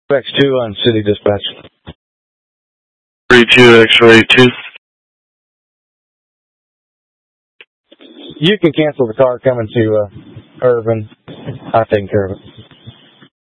X2 on City Dispatch. 32 X-ray 2. You can cancel the car coming to Irvin. I've taken care of it.